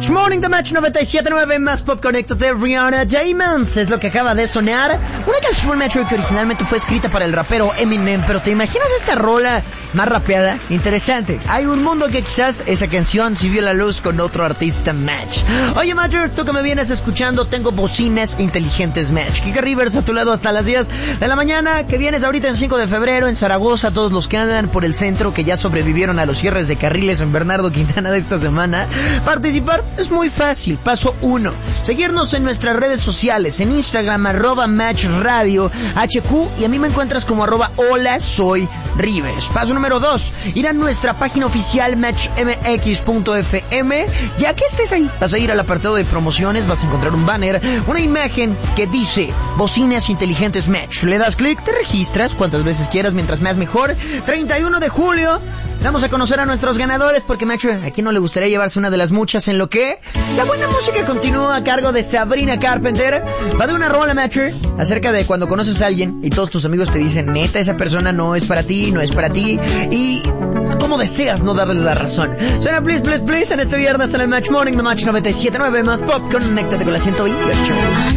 Match Morning, The Match 97.9, más pop conecto de Rihanna Diamonds. Es lo que acaba de sonar. Una canción, Metro, que originalmente fue escrita para el rapero Eminem. Pero ¿te imaginas esta rola más rapeada? Interesante. Hay un mundo que quizás esa canción sí vio la luz con otro artista, Match. Oye, Match, tú que me vienes escuchando, tengo bocinas inteligentes, Match. Kika Rivers a tu lado hasta las 10 de la mañana. Que vienes ahorita el 5 de febrero en Zaragoza. Todos los que andan por el centro, que ya sobrevivieron a los cierres de carriles en Bernardo Quintana de esta semana. Participar es muy fácil. Paso 1, seguirnos en nuestras redes sociales, en Instagram, @MatchRadio HQ, y a mí me encuentras como @Hola Soy Rivers. Paso número 2, ir a nuestra página oficial matchmx.fm. Ya que estés ahí, vas a ir al apartado de promociones, vas a encontrar un banner, una imagen que dice Bocinas Inteligentes Match. Le das clic, te registras cuantas veces quieras, mientras más mejor. 31 de julio vamos a conocer a nuestros ganadores, porque Match, ¿a quién no le gustaría llevarse una de las muchas en lo que la buena música continúa a cargo de Sabrina Carpenter? Va de una rola, Match, acerca de cuando conoces a alguien y todos tus amigos te dicen, neta, esa persona no es para ti, no es para ti, y cómo deseas no darles la razón. Suena Please, Please, Please en este viernes en el Match Morning, The Match 97.9, más pop, conéctate con la 128.